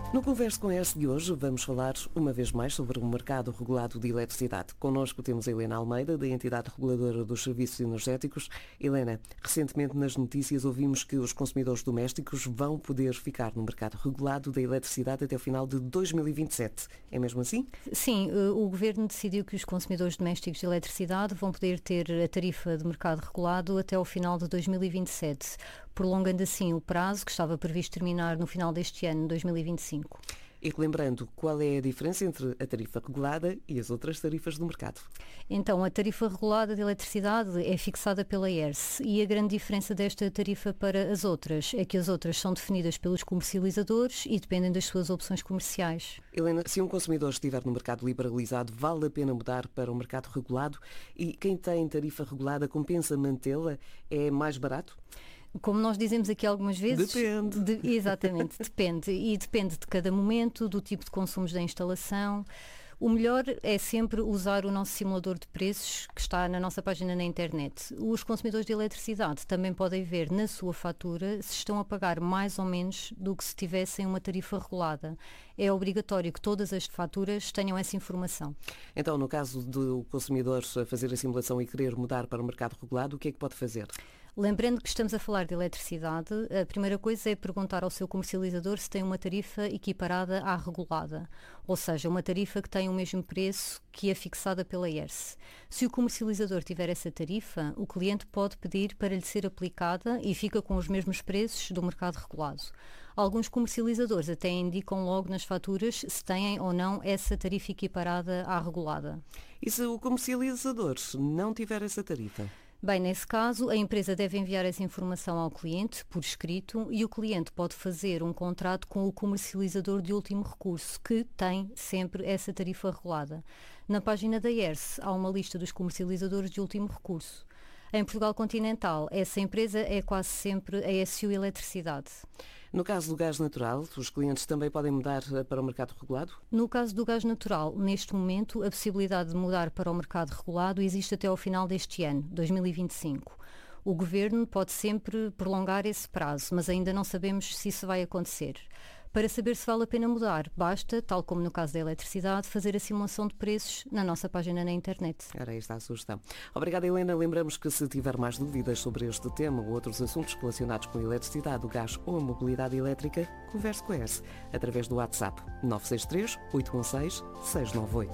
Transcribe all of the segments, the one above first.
No Converso com ES de hoje vamos falar uma vez mais sobre o mercado regulado de eletricidade. Connosco temos a Helena Almeida, da entidade reguladora dos serviços energéticos. Helena, recentemente nas notícias ouvimos que os consumidores domésticos vão poder ficar no mercado regulado da eletricidade até o final de 2027. É mesmo assim? Sim, o Governo decidiu que os consumidores domésticos de eletricidade vão poder ter a tarifa de mercado regulado até ao final de 2027, prolongando assim o prazo que estava previsto terminar no final deste ano, 2025. E lembrando, qual é a diferença entre a tarifa regulada e as outras tarifas do mercado? Então, a tarifa regulada de eletricidade é fixada pela ERSE e a grande diferença desta tarifa para as outras é que as outras são definidas pelos comercializadores e dependem das suas opções comerciais. Helena, se um consumidor estiver no mercado liberalizado, vale a pena mudar para o mercado regulado? E quem tem tarifa regulada compensa mantê-la? É mais barato? Como nós dizemos aqui algumas vezes... Depende. Exatamente, depende. E depende de cada momento, do tipo de consumos da instalação. O melhor é sempre usar o nosso simulador de preços que está na nossa página na internet. Os consumidores de eletricidade também podem ver na sua fatura se estão a pagar mais ou menos do que se tivessem uma tarifa regulada. É obrigatório que todas as faturas tenham essa informação. Então, no caso do consumidor fazer a simulação e querer mudar para o mercado regulado, o que é que pode fazer? Lembrando que estamos a falar de eletricidade, a primeira coisa é perguntar ao seu comercializador se tem uma tarifa equiparada à regulada, ou seja, uma tarifa que tem o mesmo preço que é fixada pela ERSE. Se o comercializador tiver essa tarifa, o cliente pode pedir para lhe ser aplicada e fica com os mesmos preços do mercado regulado. Alguns comercializadores até indicam logo nas faturas se têm ou não essa tarifa equiparada à regulada. E se o comercializador não tiver essa tarifa? Bem, nesse caso, a empresa deve enviar essa informação ao cliente, por escrito, e o cliente pode fazer um contrato com o comercializador de último recurso, que tem sempre essa tarifa regulada. Na página da ERSE há uma lista dos comercializadores de último recurso. Em Portugal continental, essa empresa é quase sempre a SU Eletricidade. No caso do gás natural, os clientes também podem mudar para o mercado regulado? No caso do gás natural, neste momento, a possibilidade de mudar para o mercado regulado existe até ao final deste ano, 2025. O Governo pode sempre prolongar esse prazo, mas ainda não sabemos se isso vai acontecer. Para saber se vale a pena mudar, basta, tal como no caso da eletricidade, fazer a simulação de preços na nossa página na internet. Era esta a sugestão. Obrigada, Helena. Lembramos que se tiver mais dúvidas sobre este tema ou outros assuntos relacionados com a eletricidade, o gás ou a mobilidade elétrica, converse com a ERSE através do WhatsApp 963 816 698.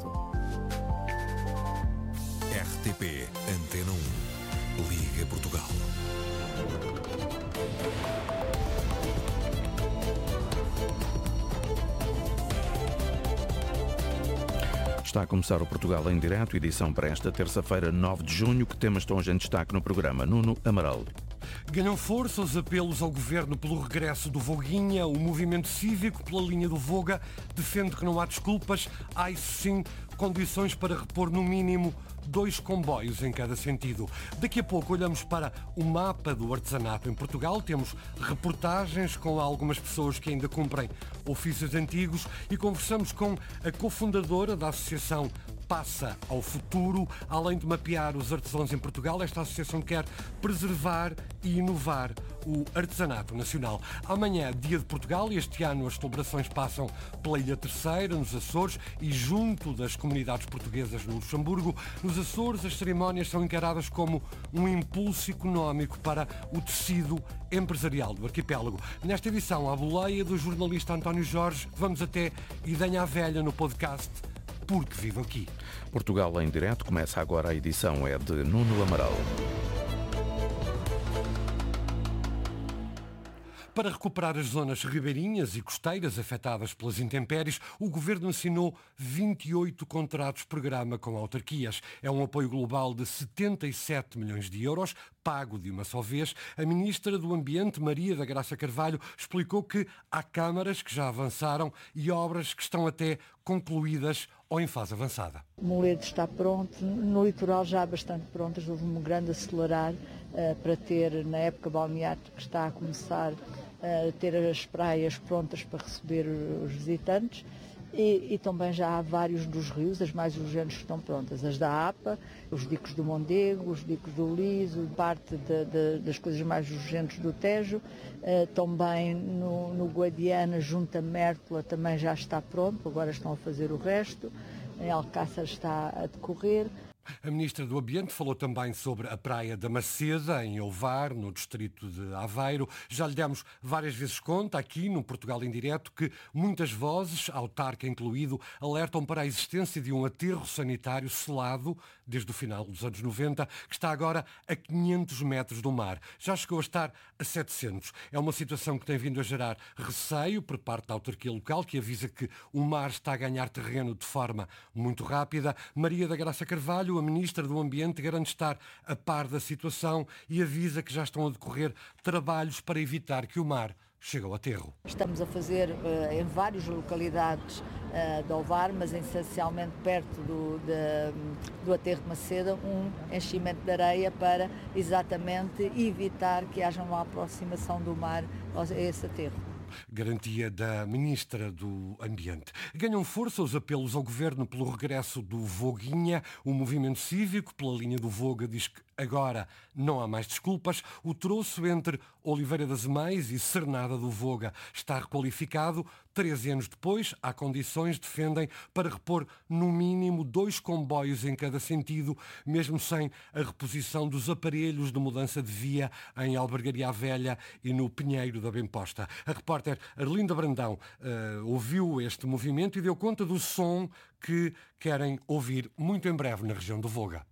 RTP Antena 1 Liga Portugal. Está a começar o Portugal em direto, edição para esta terça-feira, 9 de junho. Que temas estão em destaque no programa? Nuno Amaral. Ganham força os apelos ao Governo pelo regresso do Voguinha. O movimento cívico, pela linha do Voga, defende que não há desculpas. Há, isso sim, condições para repor no mínimo 2 comboios em cada sentido. Daqui a pouco olhamos para o mapa do artesanato em Portugal. Temos reportagens com algumas pessoas que ainda cumprem ofícios antigos e conversamos com a cofundadora da Associação Passa ao Futuro. Além de mapear os artesãos em Portugal, esta associação quer preservar e inovar o artesanato nacional. Amanhã, Dia de Portugal, e este ano as celebrações passam pela Ilha Terceira, nos Açores, e junto das comunidades portuguesas no Luxemburgo. Nos Açores, as cerimónias são encaradas como um impulso económico para o tecido empresarial do arquipélago. Nesta edição, à boleia do jornalista António Jorge, vamos até Idenha Velha no podcast Porque Vivo Aqui. Portugal em direto, começa agora a edição, é de Nuno Amaral. Para recuperar as zonas ribeirinhas e costeiras afetadas pelas intempéries, o Governo assinou 28 contratos-programa com autarquias. É um apoio global de 77 milhões de euros, pago de uma só vez. A Ministra do Ambiente, Maria da Graça Carvalho, explicou que há câmaras que já avançaram e obras que estão até concluídas ou em fase avançada. Moledo está pronto, no litoral já bastante prontas, houve um grande acelerar para ter, na época balnear que está a começar, ter as praias prontas para receber os visitantes E também já há vários dos rios, as mais urgentes estão prontas, as da APA, os dicos do Mondego, os dicos do Liso, parte das coisas mais urgentes do Tejo, também no Guadiana, junto a Mértola, também já está pronto, agora estão a fazer o resto, em Alcácer está a decorrer. A Ministra do Ambiente falou também sobre a Praia da Maceda, em Ovar, no distrito de Aveiro. Já lhe demos várias vezes conta, aqui no Portugal em Direto, que muitas vozes, autarca incluído, alertam para a existência de um aterro sanitário selado, desde o final dos anos 90, que está agora a 500 metros do mar. Já chegou a estar a 700. É uma situação que tem vindo a gerar receio por parte da autarquia local, que avisa que o mar está a ganhar terreno de forma muito rápida. Maria da Graça Carvalho, a Ministra do Ambiente, garante estar a par da situação e avisa que já estão a decorrer trabalhos para evitar que o mar chegue ao aterro. Estamos a fazer em várias localidades de Ovar, mas essencialmente perto do aterro de Maceda, um enchimento de areia para exatamente evitar que haja uma aproximação do mar a esse aterro. Garantia da Ministra do Ambiente. Ganham força os apelos ao Governo pelo regresso do Voguinha. O movimento cívico, pela linha do Voga, diz que agora não há mais desculpas. O troço entre Oliveira das Meias e Cernada do Voga está requalificado. 13 anos depois, há condições, defendem, para repor no mínimo 2 comboios em cada sentido, mesmo sem a reposição dos aparelhos de mudança de via em Albergaria Velha e no Pinheiro da Bemposta. A repórter Arlinda Brandão ouviu este movimento e deu conta do som que querem ouvir muito em breve na região do Voga.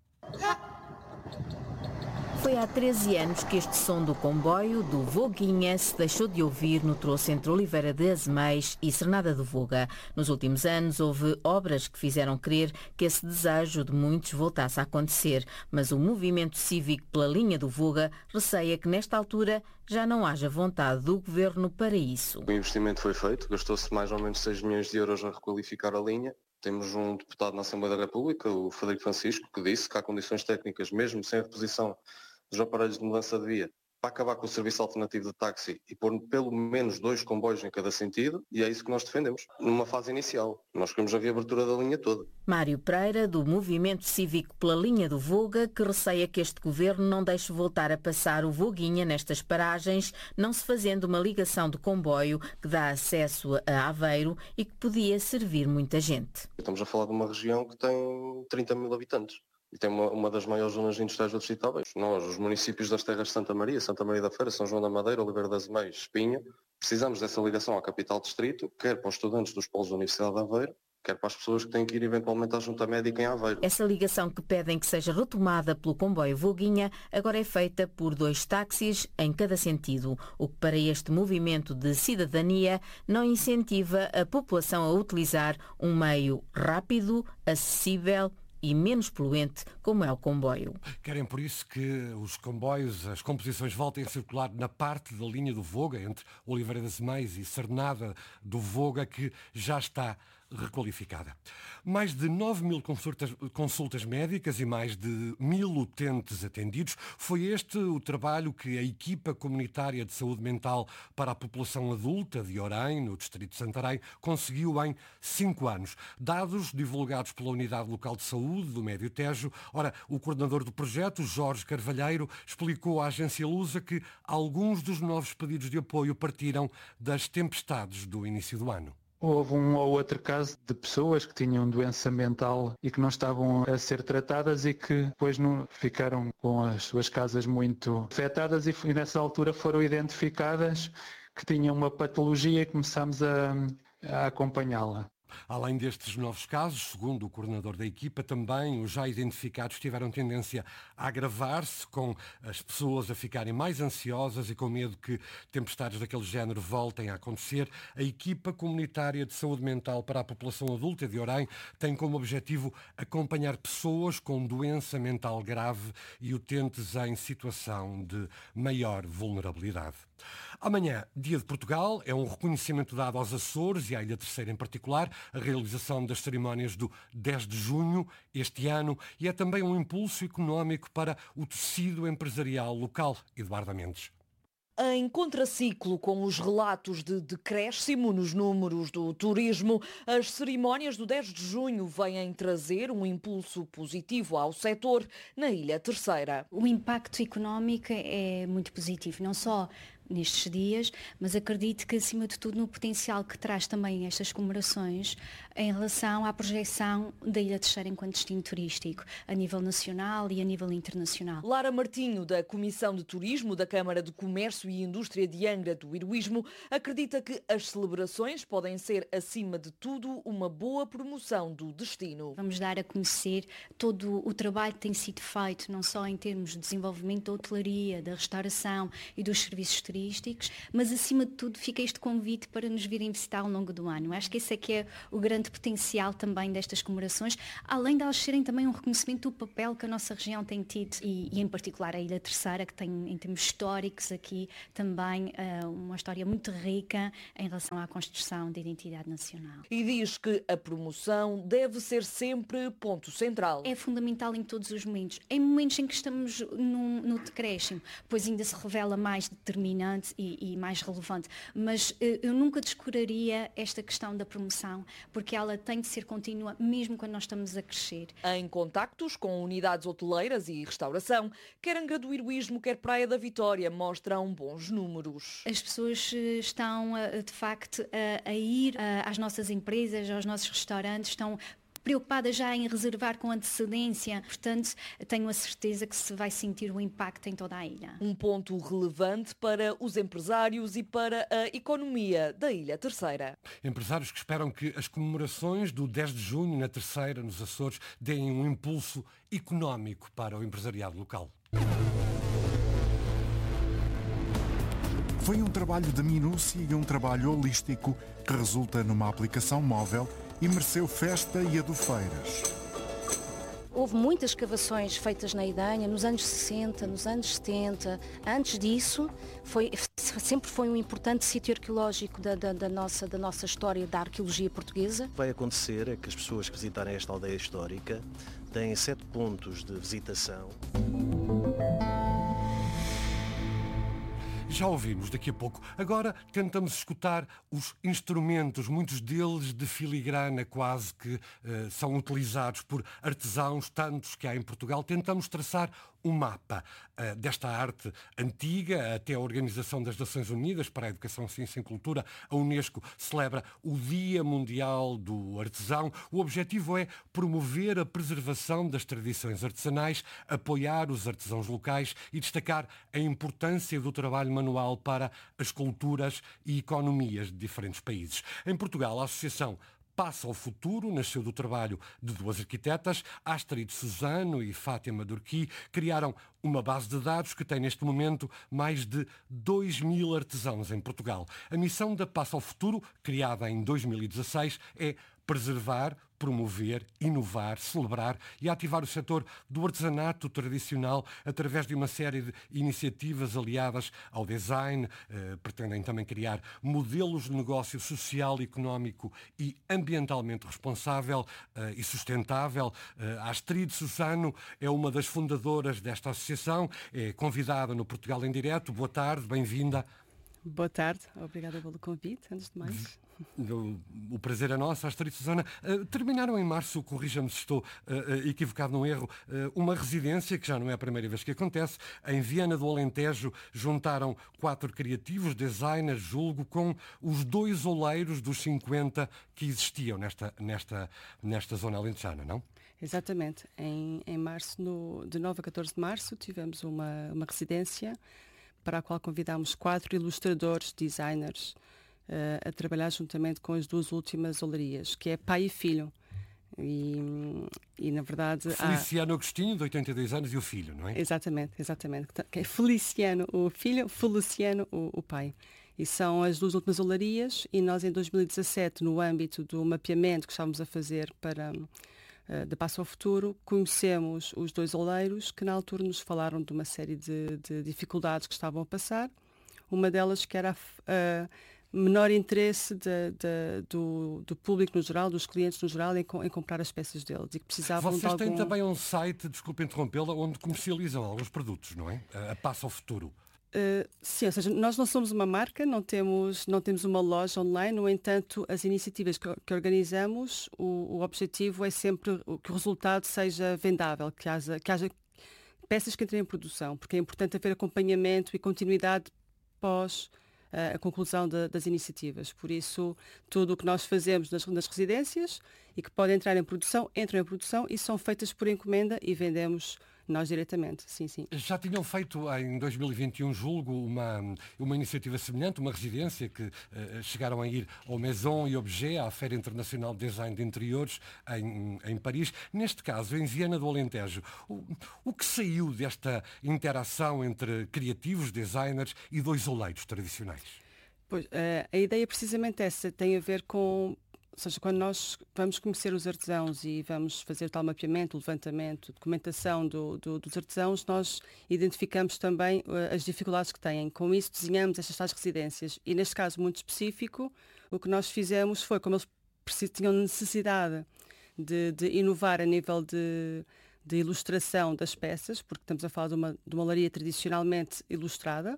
Foi há 13 anos que este som do comboio do Voguinha se deixou de ouvir no troço entre Oliveira de Azeméis e Cernada do Voga. Nos últimos anos houve obras que fizeram crer que esse desejo de muitos voltasse a acontecer, mas o movimento cívico pela linha do Voga receia que nesta altura já não haja vontade do Governo para isso. O investimento foi feito, gastou-se mais ou menos 6 milhões de euros a requalificar a linha. Temos um deputado na Assembleia da República, o Frederico Francisco, que disse que há condições técnicas, mesmo sem a reposição dos aparelhos de mudança de via, para acabar com o serviço alternativo de táxi e pôr pelo menos 2 comboios em cada sentido, e é isso que nós defendemos, numa fase inicial. Nós queremos a reabertura da linha toda. Mário Pereira, do Movimento Cívico pela linha do Voga, que receia que este Governo não deixe voltar a passar o Voguinha nestas paragens, não se fazendo uma ligação de comboio que dá acesso a Aveiro e que podia servir muita gente. Estamos a falar de uma região que tem 30 mil habitantes. E tem uma das maiores zonas industriais do distrito de Aveiro. Nós, os municípios das terras de Santa Maria da Feira, São João da Madeira, Oliveira das Meias, Espinho, precisamos dessa ligação à capital distrito, quer para os estudantes dos polos da Universidade de Aveiro, quer para as pessoas que têm que ir eventualmente à junta médica em Aveiro. Essa ligação que pedem que seja retomada pelo comboio Voguinha agora é feita por 2 táxis em cada sentido, o que para este movimento de cidadania não incentiva a população a utilizar um meio rápido, acessível e menos poluente, como é o comboio. Querem por isso que os comboios, as composições voltem a circular na parte da linha do Voga, entre Oliveira das Meias e Cernada do Voga, que já está requalificada. Mais de 9 mil consultas médicas e mais de 1.000 utentes atendidos. Foi este o trabalho que a equipa comunitária de saúde mental para a população adulta de Orém, no distrito de Santarém, conseguiu em 5 anos. Dados divulgados pela Unidade Local de Saúde do Médio Tejo. Ora, o coordenador do projeto, Jorge Carvalheiro, explicou à agência Lusa que alguns dos novos pedidos de apoio partiram das tempestades do início do ano. Houve um ou outro caso de pessoas que tinham doença mental e que não estavam a ser tratadas e que depois ficaram com as suas casas muito afetadas e nessa altura foram identificadas que tinham uma patologia e começámos a acompanhá-la. Além destes novos casos, segundo o coordenador da equipa, também os já identificados tiveram tendência a agravar-se, com as pessoas a ficarem mais ansiosas e com medo que tempestades daquele género voltem a acontecer. A equipa comunitária de saúde mental para a população adulta de Orém tem como objetivo acompanhar pessoas com doença mental grave e utentes em situação de maior vulnerabilidade. Amanhã, Dia de Portugal, é um reconhecimento dado aos Açores e à Ilha Terceira em particular, a realização das cerimónias do 10 de junho este ano, e é também um impulso económico para o tecido empresarial local. Eduardo Mendes. Em contraciclo com os relatos de decréscimo nos números do turismo, as cerimónias do 10 de junho vêm trazer um impulso positivo ao setor na Ilha Terceira. O impacto económico é muito positivo, não só nestes dias, mas acredito que acima de tudo no potencial que traz também estas comemorações em relação à projeção da Ilha Terceira enquanto destino turístico, a nível nacional e a nível internacional. Lara Martinho, da Comissão de Turismo da Câmara de Comércio e Indústria de Angra do Heroísmo, acredita que as celebrações podem ser, acima de tudo, uma boa promoção do destino. Vamos dar a conhecer todo o trabalho que tem sido feito, não só em termos de desenvolvimento da hotelaria, da restauração e dos serviços turísticos, mas acima de tudo fica este convite para nos virem visitar ao longo do ano. Acho que esse é que é o grande potencial também destas comemorações, além de elas serem também um reconhecimento do papel que a nossa região tem tido e em particular a Ilha Terceira, que tem em termos históricos aqui também uma história muito rica em relação à construção da identidade nacional. E diz que a promoção deve ser sempre ponto central. É fundamental em todos os momentos. Em momentos em que estamos no decréscimo, pois ainda se revela mais determinante e mais relevante, mas eu nunca descuraria esta questão da promoção, porque ela tem de ser contínua mesmo quando nós estamos a crescer. Em contactos com unidades hoteleiras e restauração, quer Angra do Heroísmo, quer Praia da Vitória, mostram bons números. As pessoas estão de facto a ir às nossas empresas, aos nossos restaurantes, estão preocupada já em reservar com antecedência, portanto tenho a certeza que se vai sentir o impacto em toda a ilha. Um ponto relevante para os empresários e para a economia da Ilha Terceira. Empresários que esperam que as comemorações do 10 de junho na Terceira, nos Açores, deem um impulso económico para o empresariado local. Foi um trabalho de minúcia e um trabalho holístico que resulta numa aplicação móvel e mereceu festa e adufeiras. Houve muitas escavações feitas na Idanha nos anos 60, nos anos 70. Antes disso, sempre foi um importante sítio arqueológico da nossa história da arqueologia portuguesa. Vai acontecer é que as pessoas que visitarem esta aldeia histórica têm 7 pontos de visitação. Já ouvimos daqui a pouco. Agora tentamos escutar os instrumentos, muitos deles de filigrana quase, que são utilizados por artesãos, tantos que há em Portugal. Tentamos traçar um mapa desta arte antiga. Até a Organização das Nações Unidas para a Educação, Ciência e Cultura, a Unesco, celebra o Dia Mundial do Artesão. O objetivo é promover a preservação das tradições artesanais, apoiar os artesãos locais e destacar a importância do trabalho manual para as culturas e economias de diferentes países. Em Portugal, a Associação Passa ao Futuro nasceu do trabalho de 2 arquitetas, Astrid Suzano e Fátima Durqui, criaram uma base de dados que tem neste momento mais de 2.000 artesãos em Portugal. A missão da Passa ao Futuro, criada em 2016, é preservar, promover, inovar, celebrar e ativar o setor do artesanato tradicional através de uma série de iniciativas aliadas ao design. Pretendem também criar modelos de negócio social, económico e ambientalmente responsável e sustentável. A Astrid Suzano é uma das fundadoras desta associação, é convidada no Portugal em Direto. Boa tarde, bem-vinda. Boa tarde, obrigada pelo convite, antes de mais. O prazer é nosso, Astrid Suzano. Terminaram em março, corrija-me se estou equivocado num erro, uma residência, que já não é a primeira vez que acontece, em Viana do Alentejo. Juntaram 4 criativos, designers, julgo, com os 2 oleiros dos 50 que existiam nesta zona alentejana, não? Exatamente. Em março, de 9 a 14 de março, tivemos uma residência para a qual convidámos 4 ilustradores, designers, a trabalhar juntamente com as 2 últimas olarias, que é pai e filho. E na verdade... Feliciano Agostinho, de 82 anos, e o filho, não é? Exatamente. Que é Feliciano o filho, Feliciano o pai. E são as 2 últimas olarias, e nós em 2017, no âmbito do mapeamento que estávamos a fazer da Passa ao Futuro, conhecemos os 2 oleiros que na altura nos falaram de uma série de dificuldades que estavam a passar. Uma delas que era menor interesse do público no geral, dos clientes no geral, em comprar as peças deles e que precisavam Vocês têm também um site, desculpe interrompê-la, onde comercializam alguns produtos, não é? A Passa ao Futuro. Sim, ou seja, nós não somos uma marca, não temos uma loja online, no entanto, as iniciativas que organizamos, o objetivo é sempre que o resultado seja vendável, que haja peças que entrem em produção, porque é importante haver acompanhamento e continuidade pós a conclusão das iniciativas. Por isso, tudo o que nós fazemos nas residências e que pode entrar em produção, entram em produção e são feitas por encomenda e vendemos nós diretamente, sim. Já tinham feito em 2021, julgo, uma iniciativa semelhante, uma residência que chegaram a ir ao Maison e Objet, à Feira Internacional de Design de Interiores, em Paris. Neste caso, em Viana do Alentejo, o que saiu desta interação entre criativos, designers e dois oleiros tradicionais? Pois, a ideia é precisamente essa, tem a ver com... Ou seja, quando nós vamos conhecer os artesãos e vamos fazer tal mapeamento, levantamento, documentação dos artesãos, nós identificamos também as dificuldades que têm. Com isso desenhamos estas tais residências e, neste caso muito específico, o que nós fizemos foi, como eles tinham necessidade de inovar a nível de ilustração das peças, porque estamos a falar de uma olaria tradicionalmente ilustrada,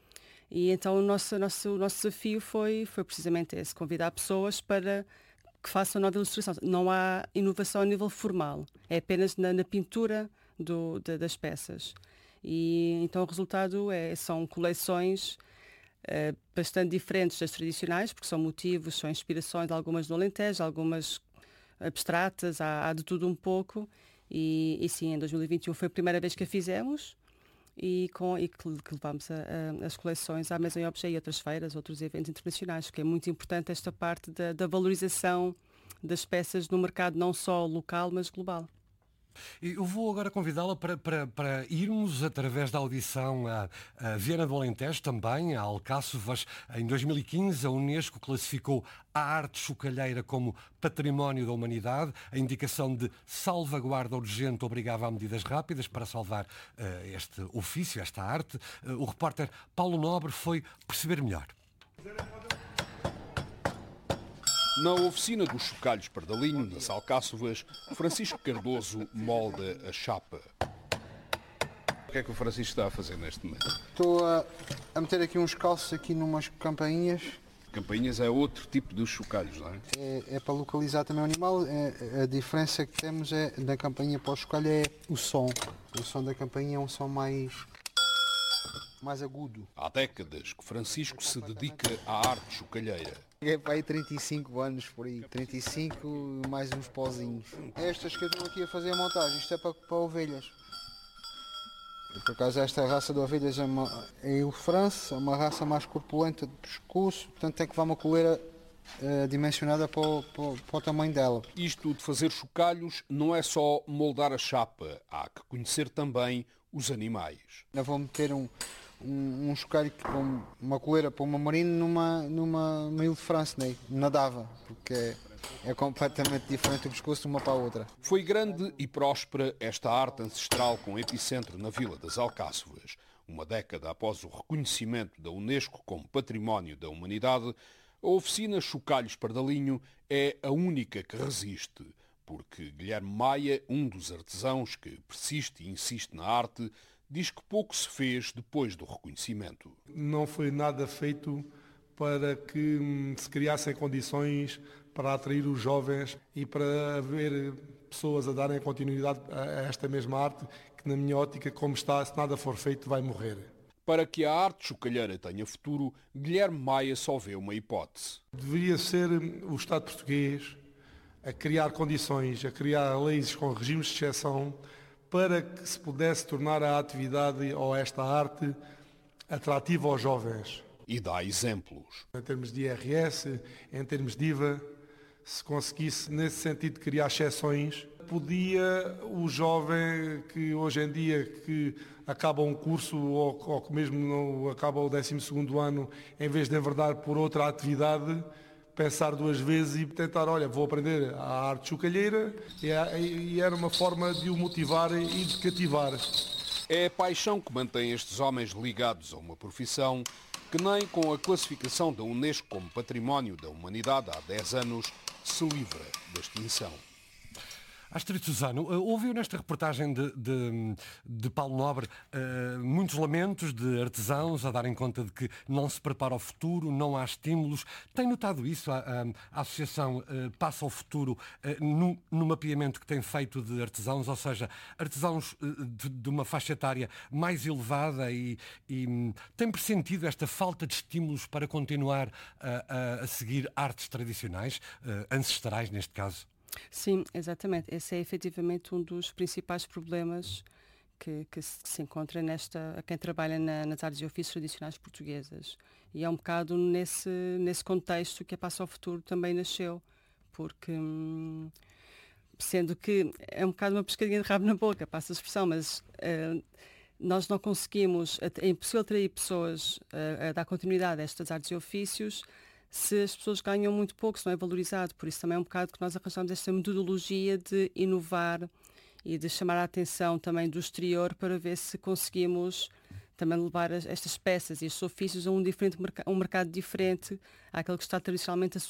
e então o nosso desafio foi precisamente esse, convidar pessoas para que façam nova ilustração. Não há inovação a nível formal, é apenas na pintura das peças. E então o resultado são coleções bastante diferentes das tradicionais, porque são motivos, são inspirações, algumas do Alentejo, algumas abstratas, há de tudo um pouco. E sim, em 2021 foi a primeira vez que a fizemos. E que levamos as coleções à Maison e Objet e outras feiras, outros eventos internacionais, porque é muito importante esta parte da valorização das peças no mercado não só local, mas global. Eu vou agora convidá-la para irmos através da audição a Viana do Alentejo, também a Alcáçovas. Em 2015 a Unesco classificou a arte chocalheira como património da humanidade. A indicação de salvaguarda urgente obrigava a medidas rápidas para salvar este ofício, esta arte. O repórter Paulo Nobre foi perceber melhor. Na oficina dos chocalhos Pardalinho, nas Alcáçovas, Francisco Cardoso molda a chapa. O que é que o Francisco está a fazer neste momento? Estou a meter aqui uns calços aqui numas campainhas. Campainhas é outro tipo de chocalhos, não é? É para localizar também o animal. A diferença que temos da campainha para o chocalho é o som. O som da campainha é um som mais agudo. Há décadas que Francisco se dedica à arte chocalheira. É para aí 35 anos por aí, 35 mais uns pozinhos. Estas que eu estou aqui a fazer a montagem, isto é para ovelhas. Por acaso esta raça de ovelhas é o France, é uma raça mais corpulenta de pescoço, portanto tem que levar uma coleira dimensionada para o tamanho dela. Isto de fazer chocalhos não é só moldar a chapa, há que conhecer também os animais. Eu vou meter um chocalho com uma coleira para uma marina numa Ile de France, né? Nadava, porque é completamente diferente o pescoço de uma para a outra. Foi grande e próspera esta arte ancestral com epicentro na Vila das Alcáçovas. Uma década após o reconhecimento da Unesco como Património da Humanidade, a oficina Chocalhos Pardalinho é a única que resiste, porque Guilherme Maia, um dos artesãos que persiste e insiste na arte, diz que pouco se fez depois do reconhecimento. Não foi nada feito para que se criassem condições para atrair os jovens e para haver pessoas a darem continuidade a esta mesma arte, que na minha ótica, como está, se nada for feito, vai morrer. Para que a arte chocalheira tenha futuro, Guilherme Maia só vê uma hipótese. Deveria ser o Estado português a criar condições, a criar leis com regimes de exceção, para que se pudesse tornar a atividade ou esta arte atrativa aos jovens. E dá exemplos. Em termos de IRS, em termos de IVA, se conseguisse nesse sentido criar exceções, podia o jovem que hoje em dia que acaba um curso ou que mesmo não acaba o 12º ano, em vez de enverdar por outra atividade, pensar duas vezes e tentar, vou aprender a arte chocalheira, e era uma forma de o motivar e de cativar. É a paixão que mantém estes homens ligados a uma profissão que nem com a classificação da Unesco como Património da Humanidade há 10 anos se livra da extinção. Astrid Suzano, ouviu nesta reportagem de Paulo Nobre muitos lamentos de artesãos a darem conta de que não se prepara ao futuro, não há estímulos. Tem notado isso? A Associação Passa ao Futuro no mapeamento que tem feito de artesãos, ou seja, artesãos de uma faixa etária mais elevada e tem pressentido esta falta de estímulos para continuar a seguir artes tradicionais, ancestrais neste caso? Sim, exatamente. Esse é efetivamente um dos principais problemas que se encontra a quem trabalha nas artes e ofícios tradicionais portuguesas. E é um bocado nesse contexto que a Passa ao Futuro também nasceu, porque sendo que é um bocado uma pescadinha de rabo na boca, passa a expressão, mas nós não conseguimos, é impossível atrair pessoas a dar continuidade a estas artes e ofícios se as pessoas ganham muito pouco, se não é valorizado. Por isso também é um bocado que nós arranjamos esta metodologia de inovar e de chamar a atenção também do exterior para ver se conseguimos também levar estas peças e estes ofícios a um mercado diferente àquele que está tradicionalmente